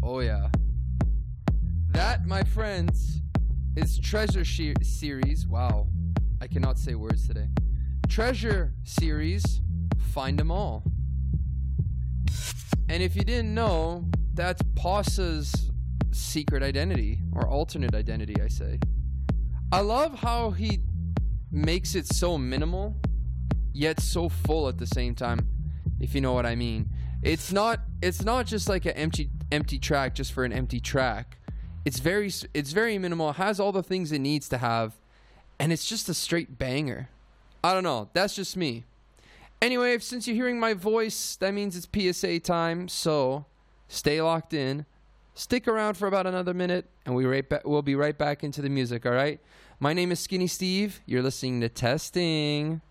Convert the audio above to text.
Oh, yeah. That, my friends, is Treasure Series. Wow. I cannot say words today. Treasure Series, Find 'Em All. And if you didn't know, that's Passa's secret identity, or alternate identity, I say. I love how he makes it so minimal, yet so full at the same time, if you know what I mean. It's not just like an empty track just for an empty track. It's very minimal, has all the things it needs to have, and it's just a straight banger. I don't know, that's just me. Anyway, since you're hearing my voice, that means it's PSA time, so stay locked in. Stick around for about another minute, and we'll be right back into the music, all right? My name is Skinny Steve. You're listening to Testing.